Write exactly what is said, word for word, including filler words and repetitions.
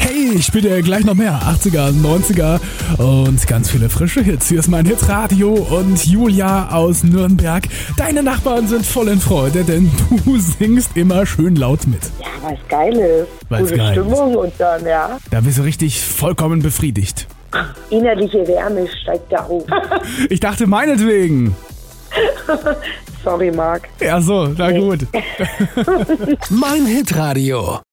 Hey, ich spiele dir gleich noch mehr. achtziger, neunziger und ganz viele frische Hits. Hier ist mein Hitradio und Julia aus Nürnberg. Deine Nachbarn sind voll in Freude, denn du singst immer schön laut mit. Ja, was geil ist. Weil's Gute geil Stimmung ist. und dann, ja. Da bist du richtig vollkommen befriedigt. Innerliche Wärme steigt da hoch. Ich dachte meinetwegen. Sorry, Marc. Ja so, na gut. Mein Hitradio.